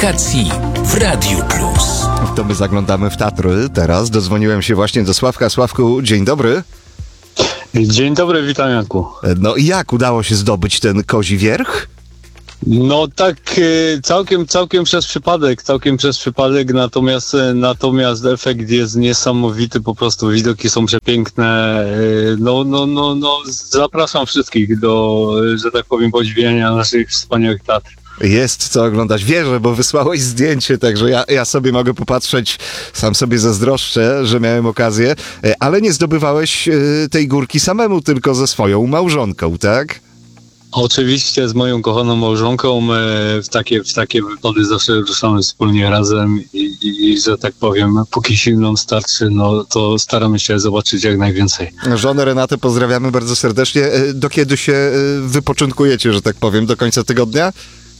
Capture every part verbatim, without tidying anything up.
wakacji w Radiu Plus. To my zaglądamy w Tatry. Teraz dodzwoniłem się właśnie do Sławka. Sławku, dzień dobry. Dzień dobry, witam Janku. No i jak udało się zdobyć ten Kozi Wierch? No tak e, całkiem, całkiem przez przypadek, całkiem przez przypadek, natomiast, e, natomiast efekt jest niesamowity, po prostu widoki są przepiękne. E, no, no, no, no, zapraszam wszystkich do, e, że tak powiem, podziwiania naszych wspaniałych Tatr. Jest co oglądać. Wierzę, bo wysłałeś zdjęcie, także ja, ja sobie mogę popatrzeć, sam sobie zazdroszczę, że miałem okazję, ale nie zdobywałeś tej górki samemu, tylko ze swoją małżonką, tak? Oczywiście z moją kochaną małżonką e, w takie, w takie wypady zawsze ruszamy wspólnie razem i, i, i że tak powiem, póki sił nam starczy, no to staramy się zobaczyć jak najwięcej. Żonę Renatę pozdrawiamy bardzo serdecznie. Do kiedy się wypoczynkujecie, że tak powiem, do końca tygodnia?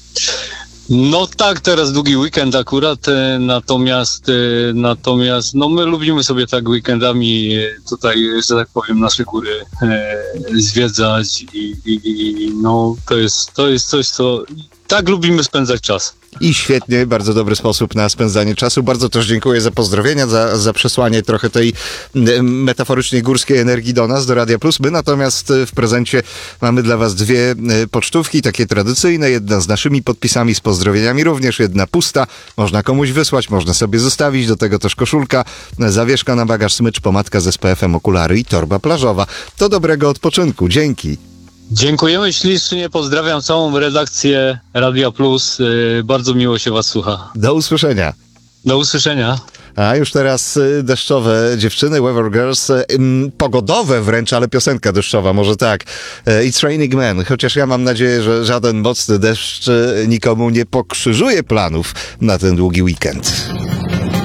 No tak, teraz długi weekend akurat, e, natomiast e, natomiast no my lubimy sobie tak weekendami e, tutaj, że tak powiem, nasze góry e, zwiedzać i, i, i no to jest, to jest coś, co tak lubimy spędzać czas. I świetnie, bardzo dobry sposób na spędzanie czasu. Bardzo też dziękuję za pozdrowienia, za, za przesłanie trochę tej metaforycznie górskiej energii do nas, do Radia Plus. My natomiast w prezencie mamy dla was dwie pocztówki, takie tradycyjne. Jedna z naszymi podpisami, z pozdrowieniami również, jedna pusta. Można komuś wysłać, można sobie zostawić. Do tego też koszulka, zawieszka na bagaż, smycz, pomadka z S P F em, okulary i torba plażowa. Do dobrego odpoczynku. Dzięki. Dziękujemy ślicznie, pozdrawiam całą redakcję Radia Plus. Yy, bardzo miło się was słucha. Do usłyszenia. Do usłyszenia. A już teraz deszczowe dziewczyny, Weather Girls, pogodowe wręcz, ale piosenka deszczowa, może tak. It's Raining Men, chociaż ja mam nadzieję, że żaden mocny deszcz nikomu nie pokrzyżuje planów na ten długi weekend.